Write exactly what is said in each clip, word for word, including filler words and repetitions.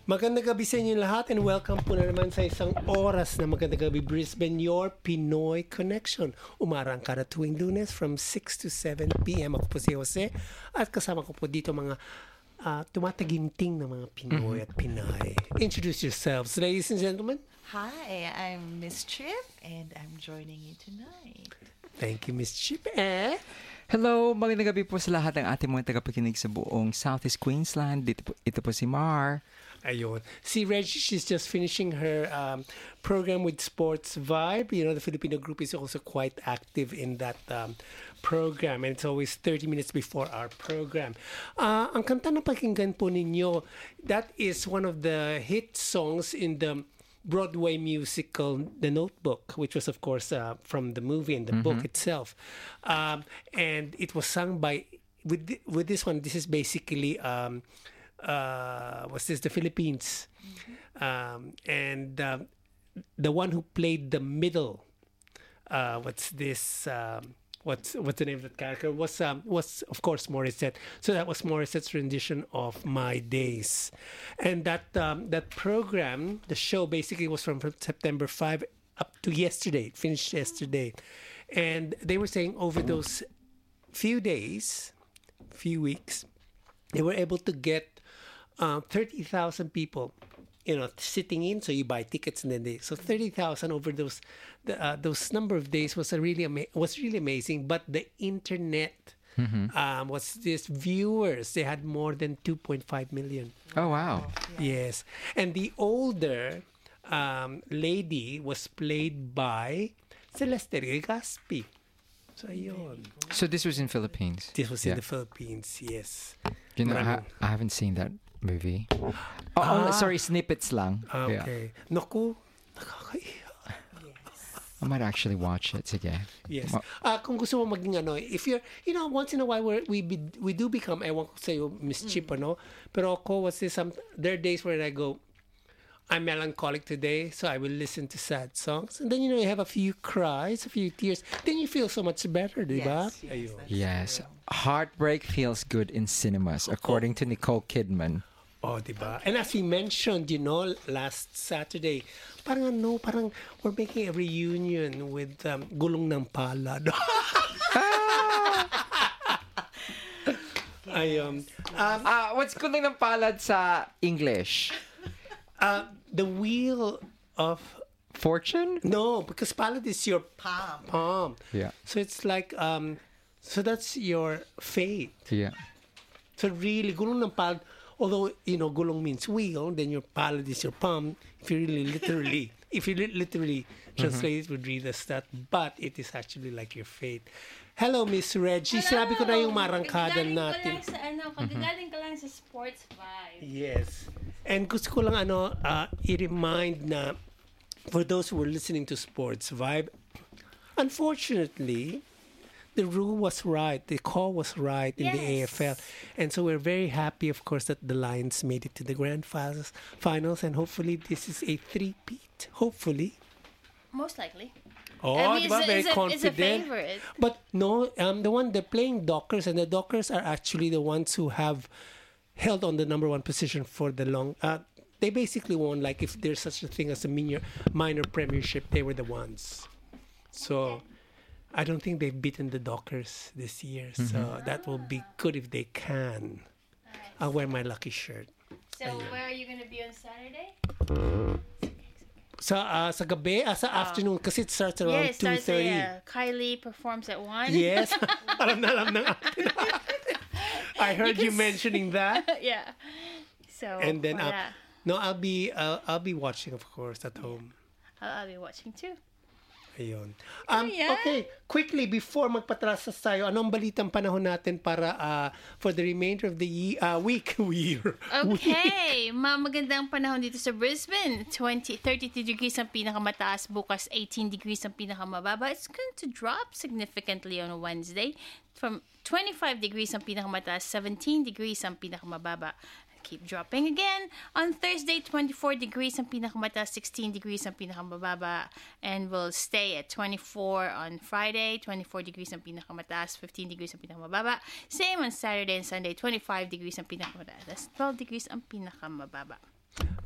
Magandang gabi sa inyo lahat and welcome po na naman sa isang oras na Magandang Gabi Brisbane, your Pinoy Connection. Umarang kada tuwing Lunes from six to seven p.m. Ako po si Jose at kasama ko po dito mga uh, tumataginting na mga Pinoy at Pinay. Introduce yourselves, ladies and gentlemen. Hi, I'm Miss Chip and I'm joining you tonight. Thank you, Miss Chip. Eh? Hello, magandang gabi po sa lahat ng ating mga tagapakinig sa buong Southeast Queensland. Dito po, ito po si Mar. Ayun. See, Reggie, she's just finishing her um, program with Sports Vibe. You know, the Filipino group is also quite active in that um, program. And it's always thirty minutes before our program. Uh, ang kanta na pakinggan po ninyo, that is one of the hit songs in the Broadway musical The Notebook, which was, of course, uh, from the movie and the mm-hmm. book itself. Um, and it was sung by, with, th- with this one, this is basically... Um, uh what's this the Philippines mm-hmm. um and uh, the one who played the middle uh what's this um what's what's the name of that character was um was of course Morissette. So that was Morissette's rendition of My Days. And that um that program, the show, basically was from September fifth up to yesterday. It finished yesterday, and they were saying over those few days, few weeks, they were able to get Uh, thirty thousand people, you know, sitting in. So you buy tickets and then they. So thirty thousand over those, the, uh, those number of days was a really ama- was really amazing. But the internet, mm-hmm. um, was this viewers? They had more than two point five million. Oh wow! Yes, and the older um, lady was played by Celeste Gaspi. So ayun. So this was in Philippines. This was yeah. in the Philippines. Yes. You know, I, I haven't seen that movie. Oh, ah. oh, sorry, snippets lang. Okay. Yeah. Naku, nakakaiya. I might actually watch it. Sige. Yes. Uh, kung gusto mo maging ano, if you're, you know, once in a while we're, we be, we do become, ewan ko sa'yo, Miss Chip, mm. ano? Pero ako, was this some, there are days where I go, I'm melancholic today, so I will listen to sad songs. And then, you know, you have a few cries, a few tears. Then you feel so much better, di ba? Yes, yes, yes. Heartbreak feels good in cinemas, according oh. to Nicole Kidman. Oh, di ba? And as we mentioned, you know, last Saturday, parang ano, parang we're making a reunion with um, Gulong ng Palad. Ay, um, um, uh, what's Gulong ng Palad sa English? Uh, the wheel of fortune? No, because palad is your palm. Palm. Yeah. So it's like um, so that's your fate. Yeah. So really, gulong ng palad. Although you know, gulong means wheel, then your palad is your palm. If you really literally, if you li- literally translate mm-hmm. it, would read as that. But it is actually like your fate. Hello, Miss Reggie. Hello. Sinabi ko na yung marangkada natin. Kagagaling ko lang sa ano, kagagaling ko lang sa Sports Vibe. Yes. And gusto ko lang ano, uh, i-remind na for those who were listening to Sports Vibe, unfortunately, the rule was right. The call was right in yes. the A F L. And so we're very happy, of course, that the Lions made it to the grand finals, finals and hopefully this is a three-peat. Hopefully. Most likely. Oh, I mean, diba? it's, Very it's confident. A, it's a favorite. But no, um, the one they're playing Dockers, and the Dockers are actually the ones who have held on the number one position for the long. Uh, they basically won, like if there's such a thing as a minor minor premiership, they were the ones. So okay. I don't think they've beaten the Dockers this year. Mm-hmm. So that will be good if they can. Right. I'll wear my lucky shirt. So Ayun. Where are you going to be on Saturday? Sa uh, sa gabi, uh, sa oh. afternoon, kasi it starts around yeah, two thirty. Yeah, Kylie performs at one. Yes. Alam na alam ng I heard you, you mentioning that. Yeah. So and then uh, yeah. no, I'll be uh, I'll be watching, of course, at home. I'll, I'll be watching too. Ayun. Um, oh, yeah. Okay, quickly, before magpatrasas tayo, anong balitang panahon natin para uh, for the remainder of the ye- uh, week? Year. Okay, magandang panahon dito sa Brisbane. twenty, thirty-two degrees ang pinakamataas, bukas eighteen degrees ang pinakamababa. It's going to drop significantly on Wednesday. From twenty-five degrees ang pinakamataas, seventeen degrees ang pinakamababa. Keep dropping again. On Thursday, twenty-four degrees ang pinakamataas, sixteen degrees ang pinakamababa, and will stay at twenty-four on Friday, twenty-four degrees ang pinakamataas, fifteen degrees ang pinakamababa. Same on Saturday and Sunday, twenty-five degrees ang pinakamataas, twelve degrees ang pinakamababa.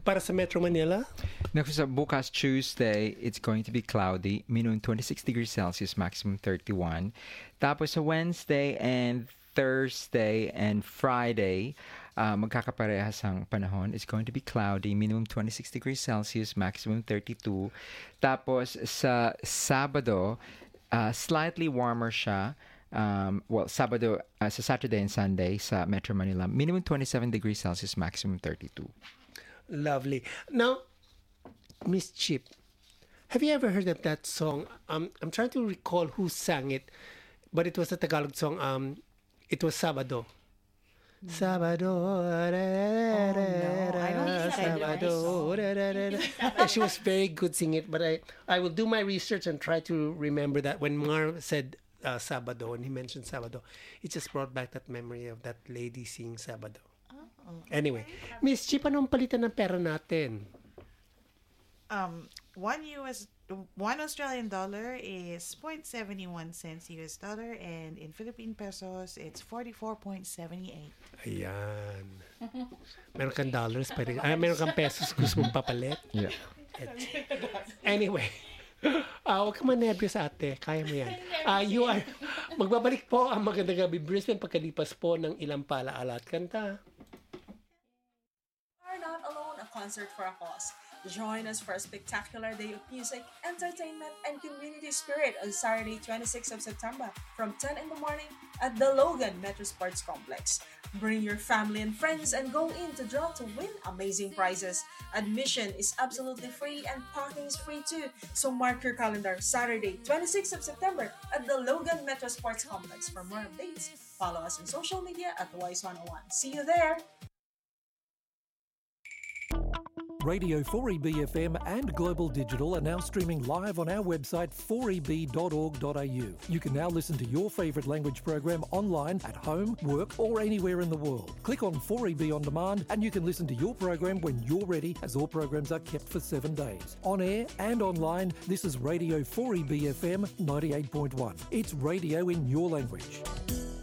Para sa Metro Manila? Next, sa bukas Tuesday, it's going to be cloudy, minimum twenty-six degrees Celsius, maximum thirty-one. Tapos sa Wednesday and Thursday and Friday, uh, magkakaparehas ang panahon. It's going to be cloudy, minimum twenty-six degrees Celsius, maximum thirty-two. Tapos sa Sabado, uh, slightly warmer siya. Um, well, Sabado, uh, sa Saturday and Sunday sa Metro Manila, minimum twenty-seven degrees Celsius, maximum thirty-two. Lovely. Now, Miss Chip, have you ever heard of that song? Um, I'm trying to recall who sang it, but it was a Tagalog song. Um, it was Sabado. Sabado. Oh, no. I don't think I know Sabado. this She was very good singing it, but I, I will do my research and try to remember that. When Mar said uh, Sabado, and he mentioned Sabado, it just brought back that memory of that lady singing Sabado. Oh, Anyway, Miss Chip, anong palitan ng pera natin? Um, one U S one Australian dollar is zero point seven one cents U S dollar, and in Philippine pesos, it's forty-four point seven eight. Ayan. Meron kang dollars, pwede, ah, meron kang pesos, gusto mong papalit. Yeah. Anyway, ah, huwag ka manervyos ate, kaya mo yan. Ah, you are, magbabalik po ang Magandang Gabi Brisbane pagkalipas po ng ilang palaala at kanta. Are not alone, a concert for a cause. Join us for a spectacular day of music, entertainment, and community spirit on Saturday, twenty-sixth of September from ten in the morning at the Logan Metro Sports Complex. Bring your family and friends and go in to draw to win amazing prizes. Admission is absolutely free and parking is free too. So mark your calendar, Saturday, twenty-sixth of September at the Logan Metro Sports Complex. For more updates, follow us on social media at Wise one oh one. See you there! Radio four E B F M and Global Digital are now streaming live on our website four e b dot org dot a u. You can now listen to your favourite language program online at home, work or anywhere in the world. Click on four E B On Demand and you can listen to your program when you're ready, as all programs are kept for seven days. On air and online, this is Radio four E B F M ninety-eight point one. It's radio in your language.